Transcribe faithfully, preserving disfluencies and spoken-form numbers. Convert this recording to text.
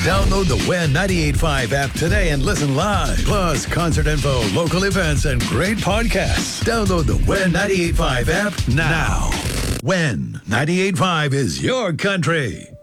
Download the W E N ninety-eight point five app today and listen live. Plus, concert info, local events, and great podcasts. Download the W E N ninety-eight point five app now. W E N ninety-eight point five is your country.